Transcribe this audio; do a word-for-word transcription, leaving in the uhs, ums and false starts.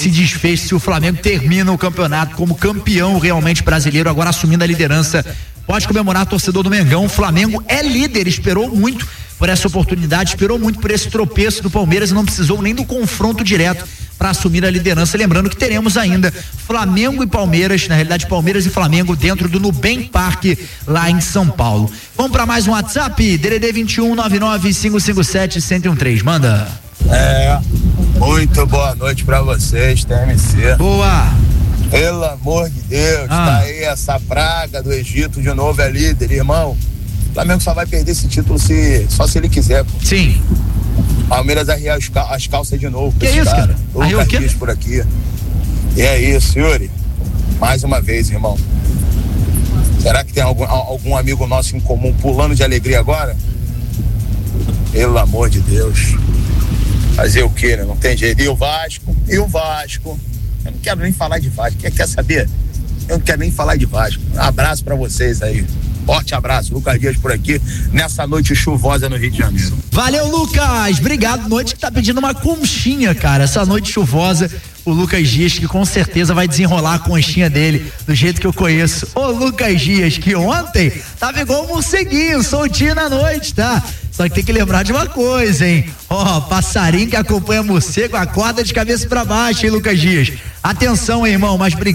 se desfez se o Flamengo termina o campeonato como campeão realmente brasileiro, agora assumindo a liderança. Pode comemorar, torcedor do Mengão. O Flamengo é líder, esperou muito por essa oportunidade, esperou muito por esse tropeço do Palmeiras e não precisou nem do confronto direto para assumir a liderança. Lembrando que teremos ainda Flamengo e Palmeiras, na realidade Palmeiras e Flamengo dentro do Nubank Parque lá em São Paulo. Vamos para mais um WhatsApp, D D D vinte e um, nove nove cinco cinco sete, um zero um três, manda. É, muito boa noite para vocês, T M C. Boa. Pelo amor de Deus, ah. Tá aí essa praga do Egito de novo é líder, irmão. O Flamengo só vai perder esse título se, só se ele quiser, pô. Sim. Palmeiras arriar as, cal- as calças de novo. Que é isso, cara? Arriou o quê? Por aqui. E é isso, Yuri. Mais uma vez, irmão. Será que tem algum, algum amigo nosso em comum pulando de alegria agora? Pelo amor de Deus. Fazer o quê, né? Não tem jeito. E o Vasco? E o Vasco? Eu não quero nem falar de Vasco. Quer, quer saber? Eu não quero nem falar de Vasco. Um abraço pra vocês aí. Forte abraço, Lucas Dias por aqui, nessa noite chuvosa no Rio de Janeiro. Valeu, Lucas, obrigado. Noite que tá pedindo uma conchinha, cara, essa noite chuvosa, o Lucas Dias, que com certeza vai desenrolar a conchinha dele do jeito que eu conheço. Ô Lucas Dias, que ontem tava igual um morceguinho, soltinho na noite, tá? Só que tem que lembrar de uma coisa, hein? Ó, passarinho que acompanha morcego, acorda de cabeça pra baixo, hein, Lucas Dias? Atenção, hein, irmão, mas obrigado.